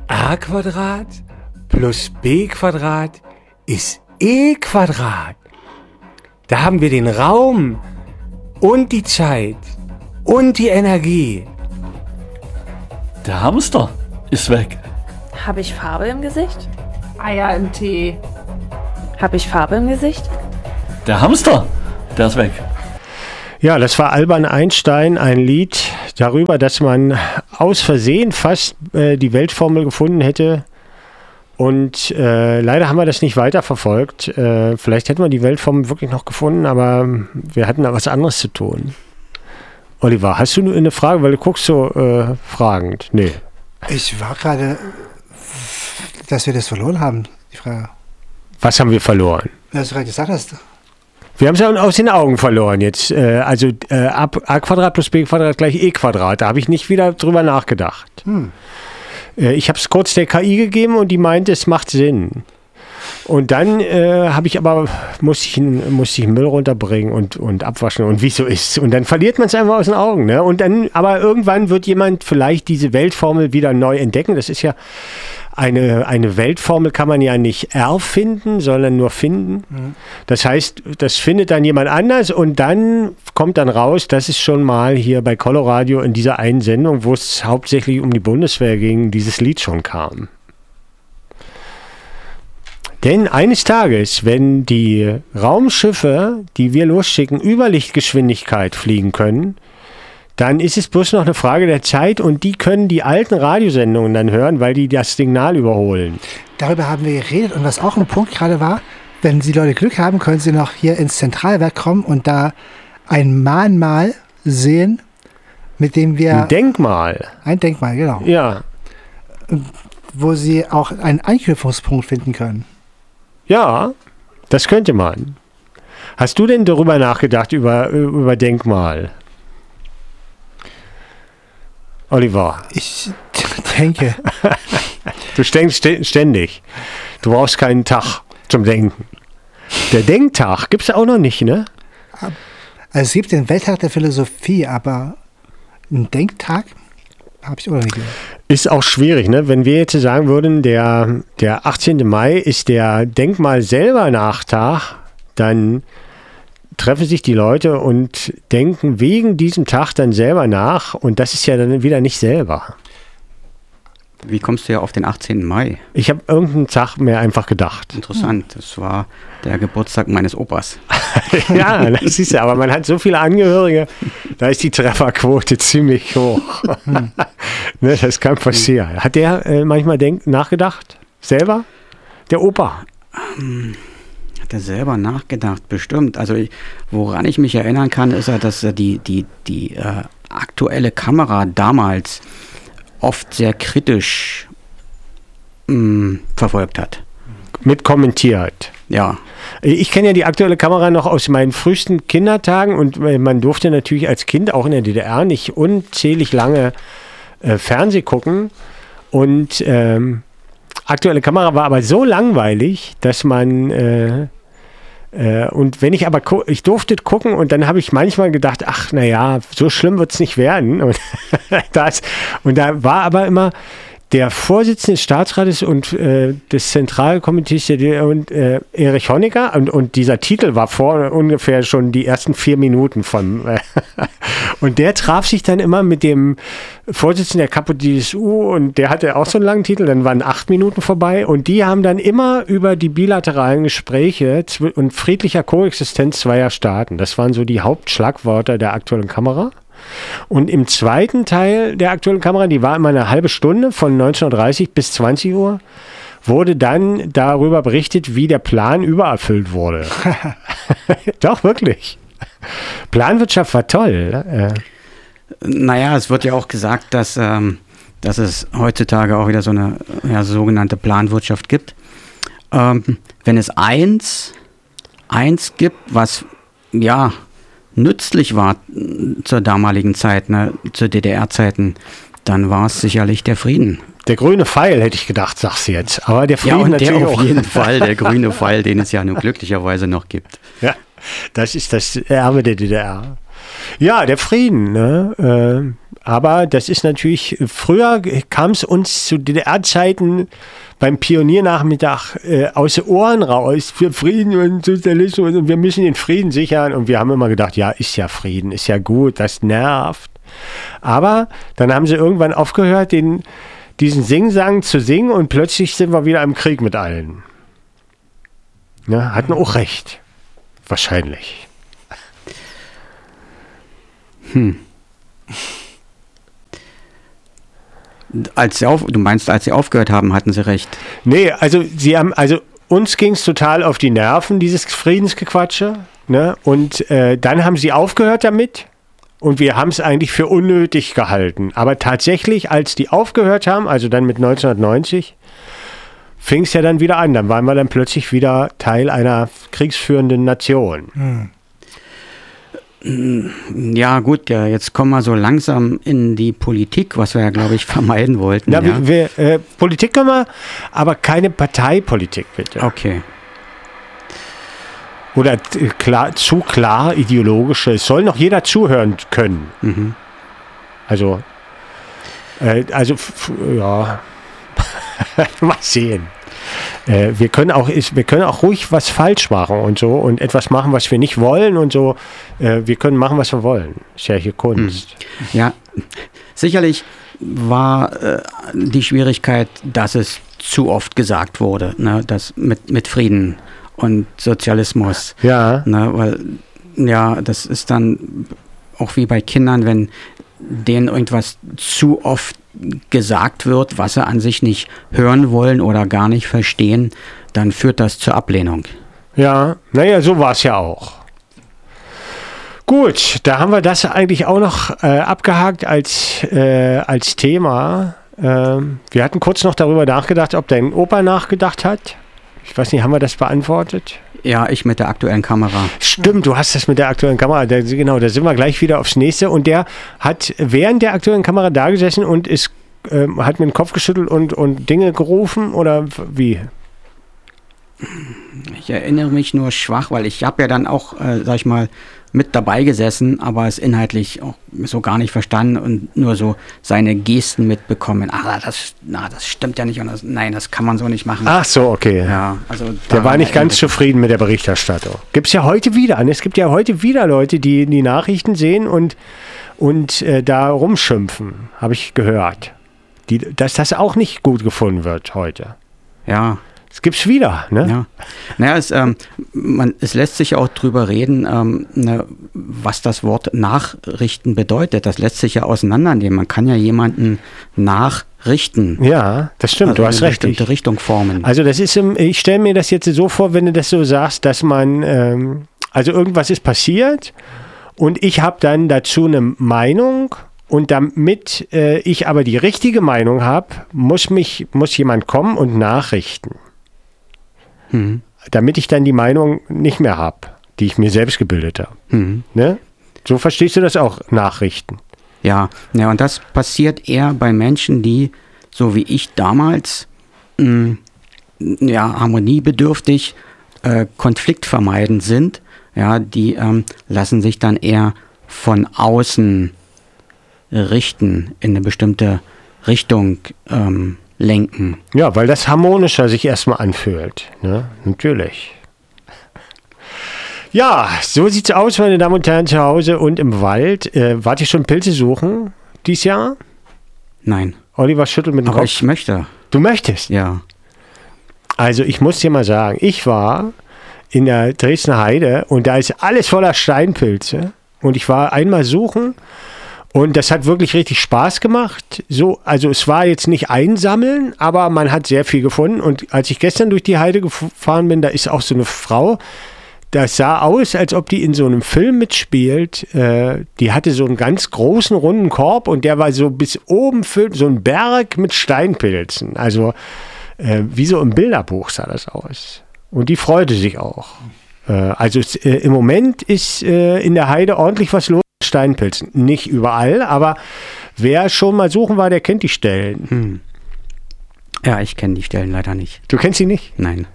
a Quadrat plus b Quadrat ist e Quadrat. Da haben wir den Raum und die Zeit und die Energie. Der Hamster ist weg. Habe ich Farbe im Gesicht? Eier im Tee. Habe ich Farbe im Gesicht? Der Hamster, der ist weg. Ja, das war Albert Einstein, ein Lied darüber, dass man aus Versehen fast die Weltformel gefunden hätte. Und leider haben wir das nicht weiterverfolgt. Vielleicht hätten wir die Weltformel wirklich noch gefunden, aber wir hatten da was anderes zu tun. Oliver, hast du eine Frage? Weil du guckst so fragend. Nee. Ich war gerade, dass wir das verloren haben, die Frage. Was haben wir verloren? Was du gerade gesagt hast. Wir haben es ja aus den Augen verloren jetzt. Also a Quadrat plus b Quadrat gleich e Quadrat. Da habe ich nicht wieder drüber nachgedacht. Ich habe es kurz der KI gegeben und die meinte, es macht Sinn. Und dann musste ich den Müll runterbringen und abwaschen und wie es so ist. Und dann verliert man es einfach aus den Augen. Ne? Und dann, aber irgendwann wird jemand vielleicht diese Weltformel wieder neu entdecken. Das ist ja eine Weltformel kann man ja nicht erfinden, sondern nur finden. Das heißt, das findet dann jemand anders und dann kommt dann raus, dass es schon mal hier bei Coloradio in dieser einen Sendung, wo es hauptsächlich um die Bundeswehr ging, dieses Lied schon kam. Denn eines Tages, wenn die Raumschiffe, die wir losschicken, über Lichtgeschwindigkeit fliegen können, dann ist es bloß noch eine Frage der Zeit und die können die alten Radiosendungen dann hören, weil die das Signal überholen. Darüber haben wir geredet und was auch ein Punkt gerade war, wenn die Leute Glück haben, können sie noch hier ins Zentralwerk kommen und da ein Mahnmal sehen, mit dem wir... Ein Denkmal. Ein Denkmal, genau. Ja. Wo sie auch einen Anknüpfungspunkt finden können. Ja, das könnte man. Hast du denn darüber nachgedacht, über Denkmal? Oliver. Ich denke. Du denkst ständig. Du brauchst keinen Tag zum Denken. Der Denktag gibt es auch noch nicht, ne? Also es gibt den Welttag der Philosophie, aber einen Denktag habe ich auch noch nicht gehört. Ist auch schwierig, ne? Wenn wir jetzt sagen würden, der 18. Mai ist der Denkmal selber Nachtag, dann treffen sich die Leute und denken wegen diesem Tag dann selber nach und das ist ja dann wieder nicht selber. Wie kommst du ja auf den 18. Mai? Ich habe irgendeinen Tag mehr einfach gedacht. Interessant, das war der Geburtstag meines Opas. Ja, das ist ja, aber man hat so viele Angehörige, da ist die Trefferquote ziemlich hoch. Ne, das kann passieren. Hat der manchmal nachgedacht? Selber? Der Opa? Hat er selber nachgedacht, bestimmt. Also woran ich mich erinnern kann, ist ja, dass er die aktuelle Kamera damals oft sehr kritisch verfolgt hat. Mit kommentiert. Ja. Ich kenne ja die aktuelle Kamera noch aus meinen frühesten Kindertagen und man durfte natürlich als Kind auch in der DDR nicht unzählig lange Fernseh gucken und aktuelle Kamera war aber so langweilig, dass man und wenn ich aber ich durfte gucken und dann habe ich manchmal gedacht, ach naja, so schlimm wird es nicht werden und da war aber immer der Vorsitzende des Staatsrates und des Zentralkomitees Erich Honecker und dieser Titel war vor ungefähr schon die ersten 4 Minuten von und der traf sich dann immer mit dem Vorsitzenden der KPDSU und der hatte auch so einen langen Titel, dann waren 8 Minuten vorbei und die haben dann immer über die bilateralen Gespräche und friedlicher Koexistenz zweier Staaten, das waren so die Hauptschlagwörter der aktuellen Kamera. Und im zweiten Teil der aktuellen Kamera, die war immer eine halbe Stunde von 19:30 bis 20 Uhr, wurde dann darüber berichtet, wie der Plan übererfüllt wurde. Doch, wirklich. Planwirtschaft war toll. Naja, es wird ja auch gesagt, dass es heutzutage auch wieder so eine sogenannte Planwirtschaft gibt. Wenn es eins gibt, was nützlich war zur damaligen Zeit, ne, zu DDR-Zeiten, dann war es sicherlich der Frieden. Der grüne Pfeil, hätte ich gedacht, sagst du jetzt. Aber der Frieden und natürlich der auf auch. jeden Fall, der grüne Pfeil, den es ja nun glücklicherweise noch gibt. Ja, das ist das Erbe der DDR. Ja, der Frieden. Ne? Aber das ist natürlich, früher kam es uns zu DDR-Zeiten beim Pioniernachmittag aus den Ohren raus für Frieden und Sozialismus und wir müssen den Frieden sichern. Und wir haben immer gedacht, ja, ist ja Frieden, ist ja gut, das nervt. Aber dann haben sie irgendwann aufgehört, diesen Singsang zu singen und plötzlich sind wir wieder im Krieg mit allen. Ja, hatten auch recht. Wahrscheinlich. Du meinst, als sie aufgehört haben, hatten sie recht. Nee, also uns ging es total auf die Nerven, dieses Friedensgequatsche. Ne? Und dann haben sie aufgehört damit. Und wir haben es eigentlich für unnötig gehalten. Aber tatsächlich, als die aufgehört haben, also dann mit 1990, fing es ja dann wieder an. Dann waren wir dann plötzlich wieder Teil einer kriegsführenden Nation. Ja gut, ja, jetzt kommen wir so langsam in die Politik, was wir ja, glaube ich, vermeiden wollten. Ja, Politik können wir, aber keine Parteipolitik, bitte. Okay. Oder zu klar ideologische. Es soll noch jeder zuhören können. Mhm. Also, ja, mal sehen. Wir können auch ruhig was falsch machen und so und etwas machen, was wir nicht wollen und so. Wir können machen, was wir wollen. Ist ja hier Kunst. Ja, sicherlich war die Schwierigkeit, dass es zu oft gesagt wurde, ne, dass mit Frieden und Sozialismus. Ja. Ne, weil, ja, das ist dann auch wie bei Kindern, wenn denen irgendwas zu oft gesagt wird, was sie an sich nicht hören wollen oder gar nicht verstehen, dann führt das zur Ablehnung. Ja, naja, so war es ja auch. Gut, da haben wir das eigentlich auch noch abgehakt als Thema. Wir hatten kurz noch darüber nachgedacht, ob dein Opa nachgedacht hat. Ich weiß nicht, haben wir das beantwortet? Ja, ich mit der aktuellen Kamera. Stimmt, du hast das mit der aktuellen Kamera. Genau, da sind wir gleich wieder aufs Nächste. Und der hat während der aktuellen Kamera da gesessen und hat mit dem Kopf geschüttelt und Dinge gerufen oder wie? Ich erinnere mich nur schwach, weil ich habe ja dann auch, sag ich mal, mit dabei gesessen, aber es inhaltlich auch so gar nicht verstanden und nur so seine Gesten mitbekommen. Das stimmt ja nicht und das kann man so nicht machen. Ach so, okay. Ja, also der war nicht ganz zufrieden mit der Berichterstattung. Gibt es ja heute wieder. Es gibt ja heute wieder Leute, die die Nachrichten sehen und da rumschimpfen, habe ich gehört. Dass das auch nicht gut gefunden wird heute. Ja. Es gibt's wieder, ne? Ja. Naja, es lässt sich auch drüber reden, was das Wort Nachrichten bedeutet. Das lässt sich ja auseinandernehmen. Man kann ja jemanden nachrichten. Ja, das stimmt, also du hast recht. Bestimmte Richtung formen. Also das ist, ich stelle mir das jetzt so vor, wenn du das so sagst, dass man, also irgendwas ist passiert und ich habe dann dazu eine Meinung. Und damit ich aber die richtige Meinung habe, muss jemand kommen und nachrichten. Damit ich dann die Meinung nicht mehr habe, die ich mir selbst gebildet habe. Ne? So verstehst du das auch, Nachrichten. Ja, und das passiert eher bei Menschen, die, so wie ich damals, harmoniebedürftig, konfliktvermeidend sind. Ja, die lassen sich dann eher von außen richten, in eine bestimmte Richtung lenken. Ja, weil das harmonischer sich erstmal anfühlt. Ne? Natürlich. Ja, so sieht's aus, meine Damen und Herren, zu Hause und im Wald. Wart ihr schon Pilze suchen dieses Jahr? Nein. Oliver schüttelt mit dem Aber Kopf. ich möchte. Du möchtest? Ja. Also ich muss dir mal sagen, ich war in der Dresdner Heide und da ist alles voller Steinpilze und ich war einmal suchen. Und das hat wirklich richtig Spaß gemacht. Also es war jetzt nicht einsammeln, aber man hat sehr viel gefunden. Und als ich gestern durch die Heide gefahren bin, da ist auch so eine Frau, das sah aus, als ob die in so einem Film mitspielt. Die hatte so einen ganz großen, runden Korb und der war so bis oben füllt, so ein Berg mit Steinpilzen. Also wie so im Bilderbuch sah das aus. Und die freute sich auch. Also im Moment ist in der Heide ordentlich was los. Steinpilzen. Nicht überall, aber wer schon mal suchen war, der kennt die Stellen. Ja, ich kenne die Stellen leider nicht. Du kennst sie nicht? Nein.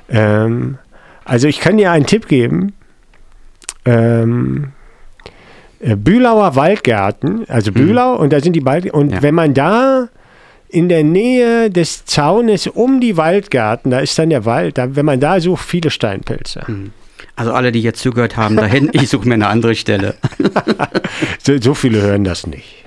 Also ich kann dir einen Tipp geben. Bülauer Waldgärten, also Bühlau, und da sind die Waldgärten. Und Ja. wenn man da in der Nähe des Zaunes um die Waldgärten, da ist dann der Wald, wenn man da sucht, viele Steinpilze. Also alle, die jetzt zugehört haben, da hinten, ich suche mir eine andere Stelle. So viele hören das nicht.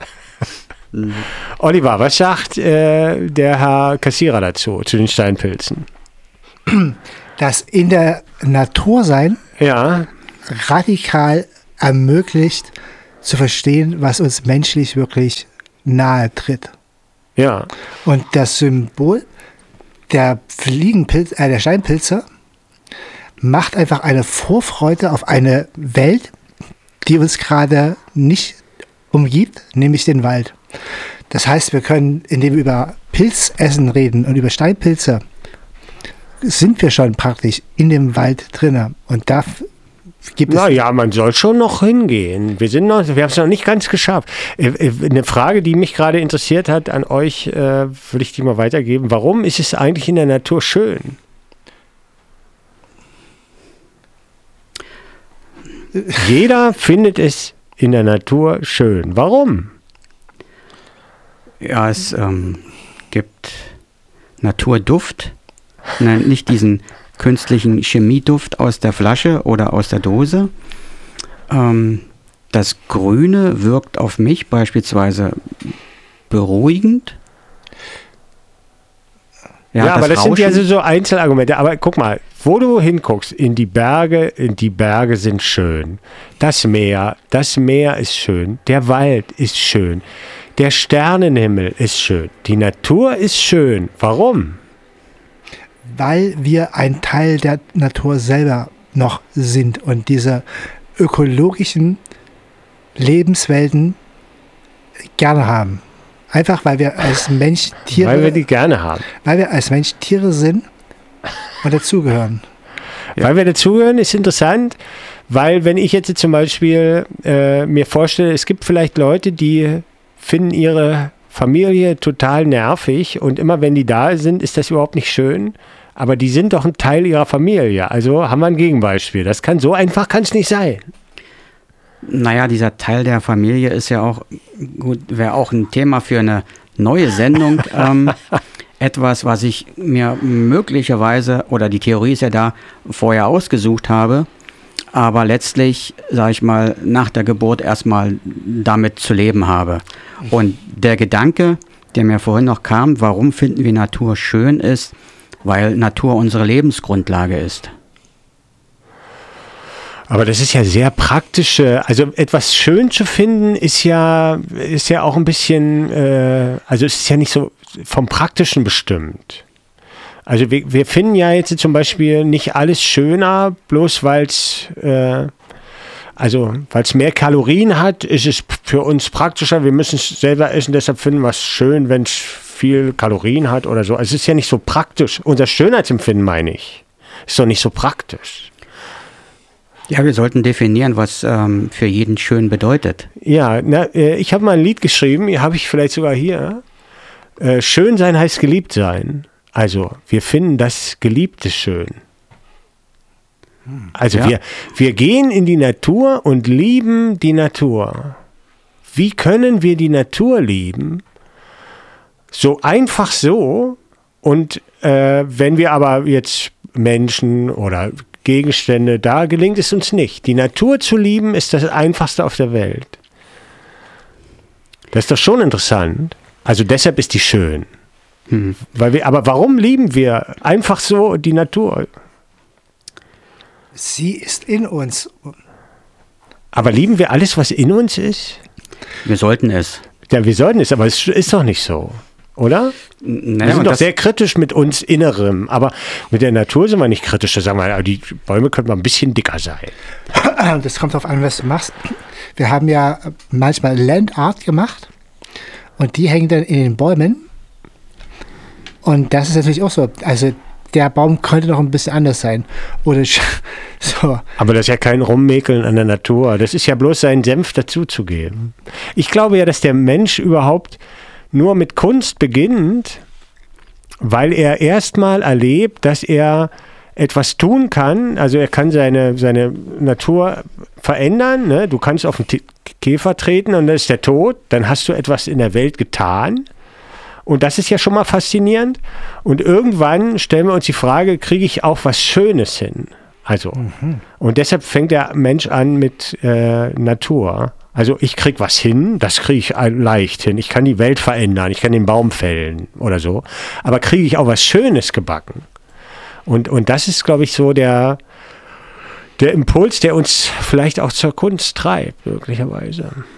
Oliver, was sagt der Herr Kassierer dazu, zu den Steinpilzen? Das in der Natur sein Ja, radikal ermöglicht zu verstehen, was uns menschlich wirklich nahe tritt. ja. Und das Symbol der der Steinpilze macht einfach eine Vorfreude auf eine Welt, die uns gerade nicht umgibt, nämlich den Wald. Das heißt, wir können, indem wir über Pilzessen reden und über Steinpilze, sind wir schon praktisch in dem Wald drinne. Und da gibt es... Naja, man soll schon noch hingehen. Wir haben es noch nicht ganz geschafft. Eine Frage, die mich gerade interessiert hat an euch, würde ich die mal weitergeben. Warum ist es eigentlich in der Natur schön? Jeder findet es in der Natur schön. Warum? Ja, es gibt Naturduft, nicht diesen künstlichen Chemieduft aus der Flasche oder aus der Dose. Das Grüne wirkt auf mich beispielsweise beruhigend. Ja, aber das sind ja Rauschen. so Einzelargumente. Aber guck mal, wo du hinguckst, in die Berge sind schön. Das Meer ist schön. Der Wald ist schön. Der Sternenhimmel ist schön. Die Natur ist schön. Warum? Weil wir ein Teil der Natur selber noch sind und diese ökologischen Lebenswelten gerne haben. Einfach weil wir als Mensch Tiere, Weil wir die gerne haben. weil wir als Mensch Tiere sind und dazugehören. Weil wir dazugehören, ist interessant, weil wenn ich jetzt zum Beispiel mir vorstelle, es gibt vielleicht Leute, die finden ihre Familie total nervig und immer wenn die da sind, ist das überhaupt nicht schön, aber die sind doch ein Teil ihrer Familie. Also haben wir ein Gegenbeispiel. Das kann so einfach kann es nicht sein. Naja, dieser Teil der Familie ist ja auch, gut, wäre auch ein Thema für eine neue Sendung. Etwas, was ich mir möglicherweise, oder die Theorie ist ja da, vorher ausgesucht habe, aber letztlich, sage ich mal, nach der Geburt erstmal damit zu leben habe. Und der Gedanke, der mir vorhin noch kam, warum finden wir Natur schön, ist, weil Natur unsere Lebensgrundlage ist. Aber das ist ja sehr praktische, also etwas schön zu finden ist ja auch ein bisschen, also es ist ja nicht so vom Praktischen bestimmt. Also wir finden ja jetzt zum Beispiel nicht alles schöner, bloß weil es mehr Kalorien hat, ist es für uns praktischer. Wir müssen es selber essen, deshalb finden wir es schön, wenn es viel Kalorien hat oder so. Also es ist ja nicht so praktisch. Unser Schönheitsempfinden, meine ich, ist doch nicht so praktisch. Ja, wir sollten definieren, was für jeden schön bedeutet. Ja, ich habe mal ein Lied geschrieben, habe ich vielleicht sogar hier. Schön sein heißt geliebt sein. Also, wir finden das Geliebte schön. Also, Ja. wir gehen in die Natur und lieben die Natur. Wie können wir die Natur lieben? So einfach so. Und wenn wir aber jetzt Menschen oder Gegenstände, da gelingt es uns nicht. Die Natur zu lieben ist das Einfachste auf der Welt. Das ist doch schon interessant. Also deshalb ist die schön. Aber warum lieben wir einfach so die Natur? Sie ist in uns. Aber lieben wir alles, was in uns ist? Wir sollten es. Ja, wir sollten es, aber es ist doch nicht so, oder? Wir Naja, sind und doch das, sehr kritisch mit uns Innerem, aber mit der Natur sind wir nicht kritisch. Da sagen wir, die Bäume könnten mal ein bisschen dicker sein. Das kommt darauf an, was du machst. Wir haben ja manchmal Landart gemacht und die hängen dann in den Bäumen. Und das ist natürlich auch so. Also der Baum könnte noch ein bisschen anders sein. Oder so. Aber das ist ja kein Rummäkeln an der Natur. Das ist ja bloß seinen Senf dazuzugeben. Ich glaube ja, dass der Mensch überhaupt nur mit Kunst beginnt, weil er erstmal erlebt, dass er etwas tun kann, also er kann seine Natur verändern, ne? Du kannst auf den Käfer treten und dann ist der tot, dann hast du etwas in der Welt getan und das ist ja schon mal faszinierend und irgendwann stellen wir uns die Frage, kriege ich auch was Schönes hin? Also, und deshalb fängt der Mensch an mit Natur. Also ich kriege was hin, das kriege ich leicht hin. Ich kann die Welt verändern, ich kann den Baum fällen oder so. Aber kriege ich auch was Schönes gebacken? Und das ist, glaube ich, so der Impuls, der uns vielleicht auch zur Kunst treibt, möglicherweise.